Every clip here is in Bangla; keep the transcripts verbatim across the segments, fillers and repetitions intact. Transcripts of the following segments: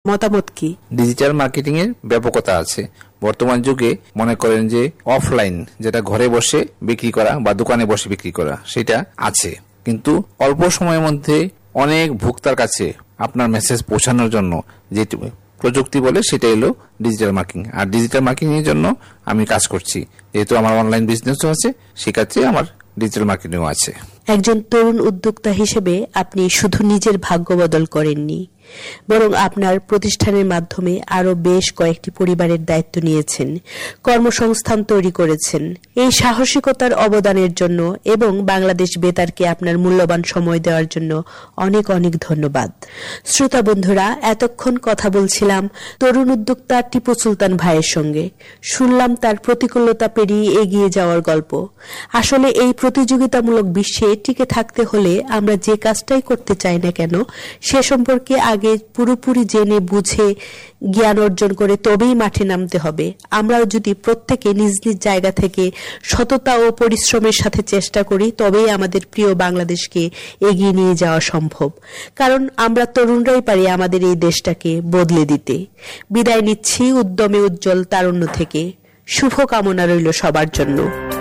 মতামত কি? ডিজিটাল মার্কেটিং এর ব্যাপকতা আছে। বর্তমান যুগে মনে করেন যে অফলাইন, যেটা ঘরে বসে বিক্রি করা বা দোকানে বসে বিক্রি করা, সেটা আছে, কিন্তু অল্প সময়ের মধ্যে অনেক ভোক্তার কাছে আপনার মেসেজ পৌঁছানোর জন্য যে প্রযুক্তি বলে সেটা হলো ডিজিটাল মার্কেটিং। আর ডিজিটাল মার্কেটিং এর জন্য আমি কাজ করছি, যেহেতু আমার অনলাইন বিজনেসও আছে, সেক্ষেত্রে আমার ডিজিটাল মার্কেটিংও আছে। একজন তরুণ উদ্যোক্তা হিসেবে আপনি শুধু নিজের ভাগ্য বদল করেননি, বরং আপনার প্রতিষ্ঠানের মাধ্যমে আরো বেশ কয়েকটি পরিবারের দায়িত্ব নিয়েছেন, কর্মসংস্থান তৈরি করেছেন। এই সাহসিকতার অবদানের জন্য এবং বাংলাদেশ বেতারকে আপনার মূল্যবান সময় দেওয়ার জন্য অনেক অনেক ধন্যবাদ। শ্রোতা বন্ধুরা, এতক্ষণ কথা বলছিলাম তরুণ উদ্যোক্তা টিপু সুলতান ভাইয়ের সঙ্গে। শুনলাম তার প্রতিকূলতা পেরিয়ে এগিয়ে যাওয়ার গল্প। আসলে এই প্রতিযোগিতামূলক বিশ্বে টিকে থাকতে হলে আমরা যে কাজটাই করতে চাই না কেন, সে সম্পর্কে আগে পুরোপুরি জেনে বুঝে জ্ঞান অর্জন করে তবেই মাঠে নামতে হবে। আমরাও যদি প্রত্যেকে নিজ নিজ জায়গা থেকে সততা ও পরিশ্রমের সাথে চেষ্টা করি, তবেই আমাদের প্রিয় বাংলাদেশকে এগিয়ে নিয়ে যাওয়া সম্ভব। কারণ আমরা তরুণরাই পারি আমাদের এই দেশটাকে বদলে দিতে। বিদায় নিচ্ছি উদ্যমে উজ্জ্বল তারুণ্য থেকে। শুভ কামনা রইল সবার জন্য।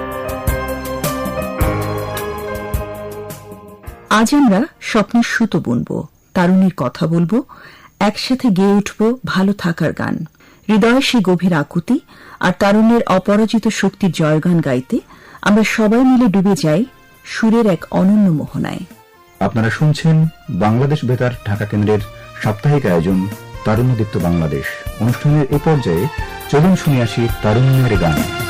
আজ আমরা স্বপ্নের সুতো বুনবো, তারুণীর কথা বলবো, একসাথে গেয়ে উঠব ভালো থাকার গান। হৃদয়ে সে গভীর আকুতি আর তারুণ্যের অপরাজিত শক্তির জয়গান গাইতে আমরা সবাই মিলে ডুবে যাই সুরের এক অনন্য মোহনায়। আপনারা শুনছেন বাংলাদেশ বেতার ঢাকা কেন্দ্রের সাপ্তাহিক আয়োজন তারুণ্যদীপ্ত বাংলাদেশ। অনুষ্ঠানের এ পর্যায়ে চলুন শুনে আসি তারুণ্যের গান।